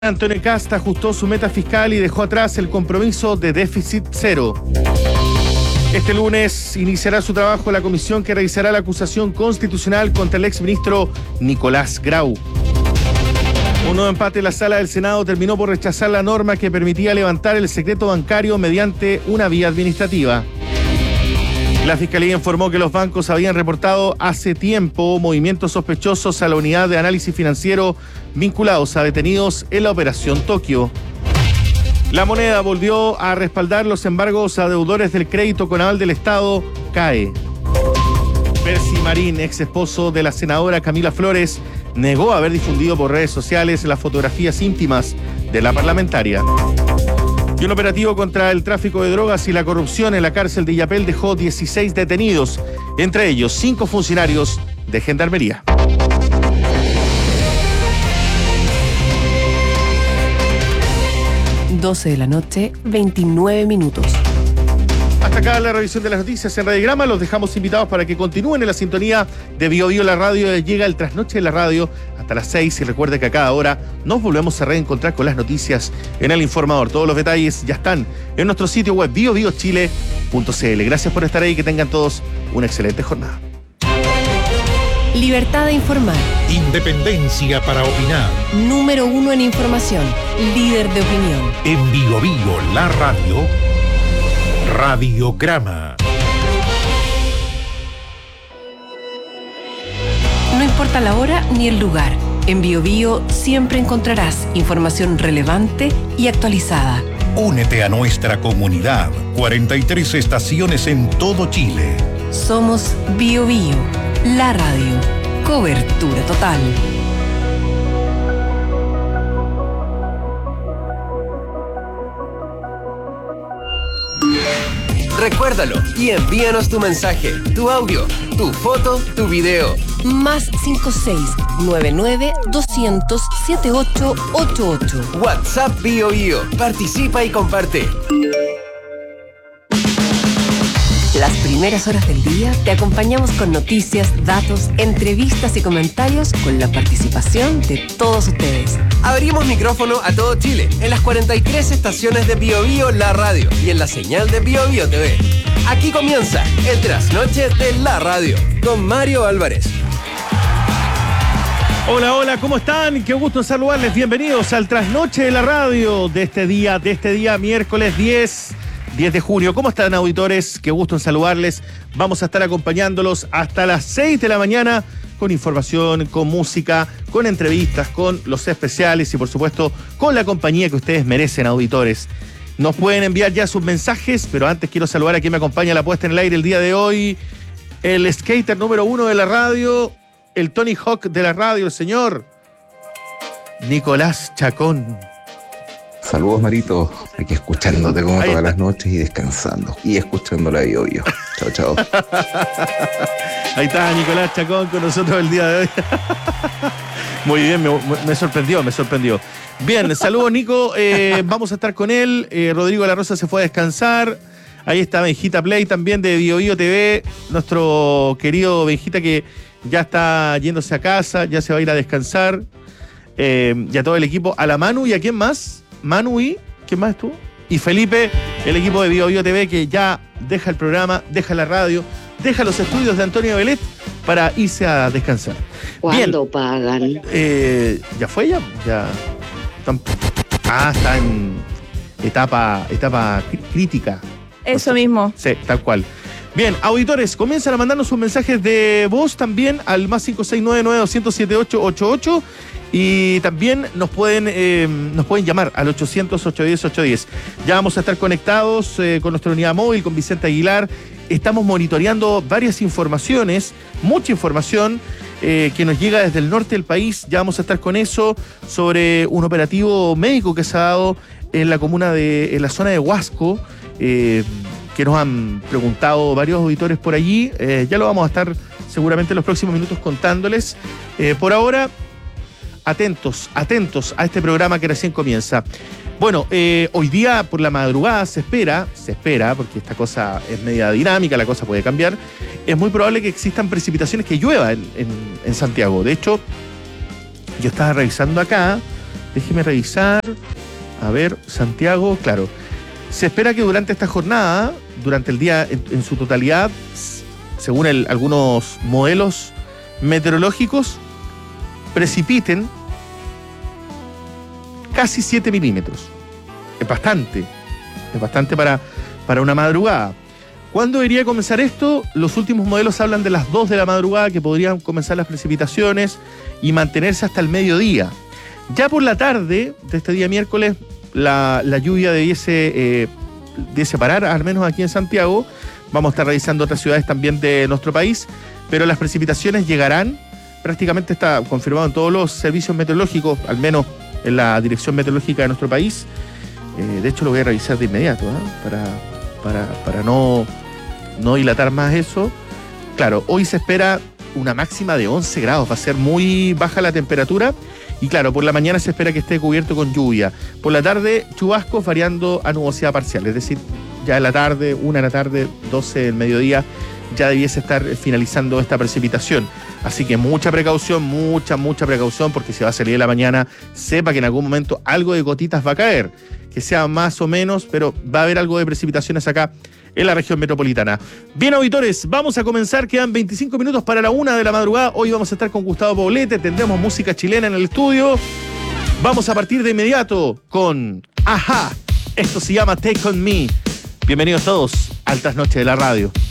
Antonio Kast ajustó su meta fiscal y dejó atrás el compromiso de déficit cero. Este lunes iniciará su trabajo la comisión que revisará la acusación constitucional contra el exministro Nicolás Grau. Un nuevo empate en la sala del Senado terminó por rechazar la norma que permitía levantar el secreto bancario mediante una vía administrativa. La Fiscalía informó que los bancos habían reportado hace tiempo movimientos sospechosos a la unidad de análisis financiero vinculados a detenidos en la Operación Tokio. La Moneda volvió a respaldar los embargos a deudores del crédito con aval del Estado, CAE. Percy Marín, ex esposo de la senadora Camila Flores, negó haber difundido por redes sociales las fotografías íntimas de la parlamentaria. Y un operativo contra el tráfico de drogas y la corrupción en la cárcel de Illapel dejó 16 detenidos, entre ellos 5 funcionarios de Gendarmería. (12:29 p.m) Hasta acá la revisión de las noticias en Radiograma. Los dejamos invitados para que continúen en la sintonía de Bio Bio la radio. Llega el Trasnoche de la Radio hasta las 6 y recuerde que a cada hora nos volvemos a reencontrar con las noticias en El Informador. Todos los detalles ya están en nuestro sitio web biobiochile.cl. Gracias por estar ahí, que tengan todos una excelente jornada. Libertad de informar. Independencia para opinar. Número 1 en información. Líder de opinión. En Bio Bio la radio. Radiograma. No importa la hora ni el lugar. En Bio Bio siempre encontrarás información relevante y actualizada. Únete a nuestra comunidad. 43 estaciones en todo Chile. Somos Bio Bio, la radio. Cobertura total. Recuérdalo y envíanos tu mensaje, tu audio, tu foto, tu video. +56 99 200 7888. WhatsApp Bio Bio. Participa y comparte. Las primeras horas del día te acompañamos con noticias, datos, entrevistas y comentarios con la participación de todos ustedes. Abrimos micrófono a todo Chile en las 43 estaciones de Bio Bio la radio y en la señal de Bio Bio TV. Aquí comienza el Trasnoche de la Radio con Mario Álvarez. Hola, hola, ¿cómo están? Qué gusto saludarles. Bienvenidos al Trasnoche de la Radio de este día miércoles 10 de junio. ¿Cómo están, auditores? Qué gusto en saludarles. Vamos a estar acompañándolos hasta las 6 de la mañana con información, con música, con entrevistas, con los especiales y, por supuesto, con la compañía que ustedes merecen, auditores. Nos pueden enviar ya sus mensajes, pero antes quiero saludar a quien me acompaña a la puesta en el aire el día de hoy. El skater número 1 de la radio, el Tony Hawk de la radio, el señor Nicolás Chacón. Saludos, Marito, aquí escuchándote como todas las noches y descansando y escuchando la Bio Bio. Chao, chao. Ahí está Nicolás Chacón con nosotros el día de hoy. Muy bien, me sorprendió. Bien, saludos, Nico. Vamos a estar con él. Rodrigo de la Rosa se fue a descansar. Ahí está Benjita Play también de Bio Bio TV. Nuestro querido Benjita que ya está yéndose a casa, ya se va a ir a descansar. Y a todo el equipo, a la Manu y a quién más. Manu y, ¿quién más estuvo? Y Felipe, el equipo de Bio Bio TV que ya deja el programa, deja la radio, deja los estudios de Antonio Belet para irse a descansar. ¿Cuándo pagan? ¿Ya fue ya? Está en etapa crítica. Eso mismo. Sí, tal cual. Bien, auditores, comienzan a mandarnos sus mensajes de voz también al +569 200 y también nos pueden llamar al 800-810-810. Ya vamos a estar conectados con nuestra unidad móvil, con Vicente Aguilar. Estamos monitoreando varias informaciones, mucha información que nos llega desde el norte del país. Ya vamos a estar con eso sobre un operativo médico que se ha dado en la comuna en la zona de Huasco, que nos han preguntado varios auditores por allí. Ya lo vamos a estar seguramente en los próximos minutos contándoles. Por ahora, atentos a este programa que recién comienza. Bueno, hoy día por la madrugada se espera, porque esta cosa es media dinámica, la cosa puede cambiar. Es muy probable que existan precipitaciones, que llueva en Santiago. De hecho, yo estaba revisando acá Déjeme revisar. A ver, Santiago, claro. Se espera que durante esta jornada, durante el día en su totalidad, según algunos modelos meteorológicos, precipiten casi 7 milímetros. Es bastante para una madrugada. ¿Cuándo debería comenzar esto? Los últimos modelos hablan de las 2 de la madrugada que podrían comenzar las precipitaciones y mantenerse hasta el mediodía. Ya por la tarde de este día miércoles, la lluvia debiese parar, al menos aquí en Santiago. Vamos a estar revisando otras ciudades también de nuestro país, pero las precipitaciones llegarán, prácticamente está confirmado en todos los servicios meteorológicos, al menos en la dirección meteorológica de nuestro país. De hecho, lo voy a revisar de inmediato, para no dilatar más eso. Claro, hoy se espera una máxima de 11 grados, va a ser muy baja la temperatura. Y claro, por la mañana se espera que esté cubierto con lluvia. Por la tarde, chubascos variando a nubosidad parcial. Es decir, ya en la tarde, 1 de la tarde, 12 del mediodía, ya debiese estar finalizando esta precipitación. Así que mucha precaución, mucha precaución, porque si va a salir de la mañana, sepa que en algún momento algo de gotitas va a caer. Que sea más o menos, pero va a haber algo de precipitaciones acá en la región metropolitana. Bien, auditores, vamos a comenzar. Quedan 25 minutos para la 1 de la madrugada. Hoy vamos a estar con Gustavo Poblete. Tendremos música chilena en el estudio. Vamos a partir de inmediato con Ajá. Esto se llama Take On Me. Bienvenidos todos a Altas Noches de la Radio.